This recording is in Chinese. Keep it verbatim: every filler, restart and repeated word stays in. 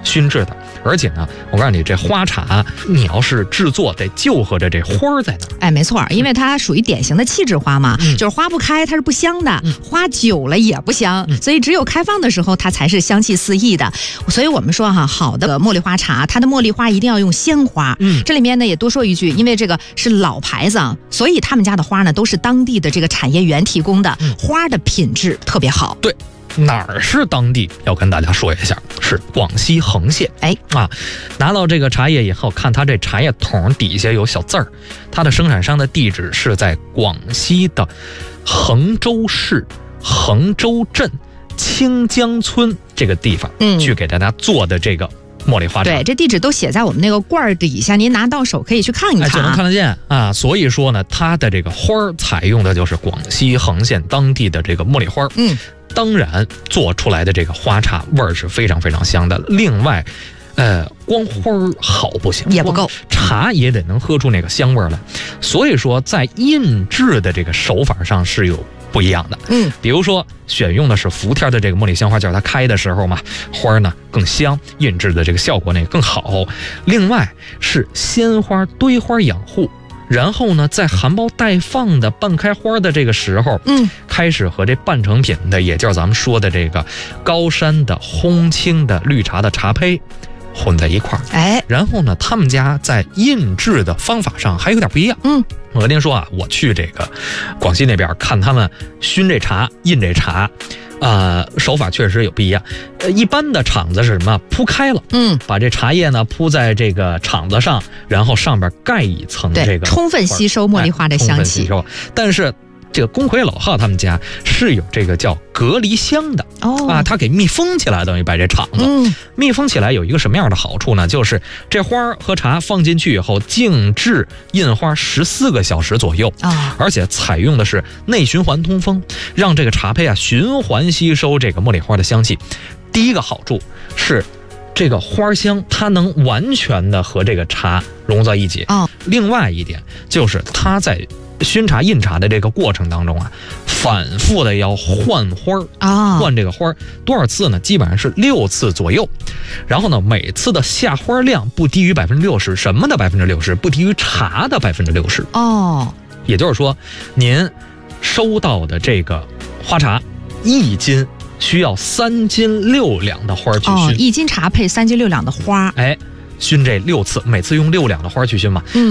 熏制的。而且呢，我告诉你，这花茶你要是制作得就合着这花在那儿。 哎，没错，因为它属于典型的气质花嘛， 嗯、 就是花不开它是不香的， 嗯、 花久了也不香、嗯，所以只有开放的时候它才是香气四溢的。所以我们说哈，好的茉莉花茶，它的茉莉花一定要用鲜花。嗯，这里面呢也多说一句，因为这个是老牌子，所以他们家的花呢都是当地的这个产业园提供的，嗯、花的品质特别好。 对。哪儿是当地？要跟大家说一下，是广西恒县。 哎啊，拿到这个茶叶以后，看它这茶叶桶底下有小字儿，它的生产商的地址是在广西的衡州市衡州镇清江村这个地方，嗯，去给大家做的这个茉莉花茶。 对，这地址都写在我们那个罐儿底下，您拿到手可以去看一看、啊哎、就能看得见啊。所以说呢，它的这个花采用的就是广西恒县当地的这个茉莉花。嗯。当然，做出来的这个花茶味儿是非常非常香的。另外，呃，光花好不行， 也不够， 茶也得能喝出那个香味儿来。所以说，在印制的这个手法上是有不一样的。嗯，比如说选用的是伏天的这个茉莉香花，就是它开的时候嘛，花呢更香，印制的这个效果呢也更好。另外是鲜花堆花养护。然后呢，在含苞待放的半开花的这个时候，嗯，开始和这半成品的，也就是咱们说的这个高山的烘青的绿茶的茶胚混在一块儿。哎，然后呢，他们家在印制的方法上还有点不一样。嗯，我跟您说啊，我去这个广西那边看他们熏这茶、印这茶。呃，手法确实有不一样。呃，一般的厂子是什么？铺开了，嗯，把这茶叶呢铺在这个厂子上，然后上边盖一层这个， 充分吸收茉莉花的香气。 哎、但是这个公奎老号他们家是有这个叫隔离箱的哦啊，它给密封起来，等于把这厂子、嗯、密封起来有一个什么样的好处呢？就是这花和茶放进去以后，静置印花十四个小时左右啊、哦，而且采用的是内循环通风，让这个茶胚啊循环吸收这个茉莉花的香气。第一个好处是这个花香它能完全的和这个茶融在一起啊、哦。另外一点就是它在熏茶印茶的这个过程当中啊，反复的要换花啊，换这个花多少次呢？基本上是六次左右。然后呢，每次的下花量不低于百分之六十，什么的百分之六十？不低于茶的百分之六十哦。也就是说，您收到的这个花茶一斤需要三斤六两的花去熏，哦、 一斤茶配三斤六两的花， 哎，熏这六次，每次用六两的花去熏嘛。嗯。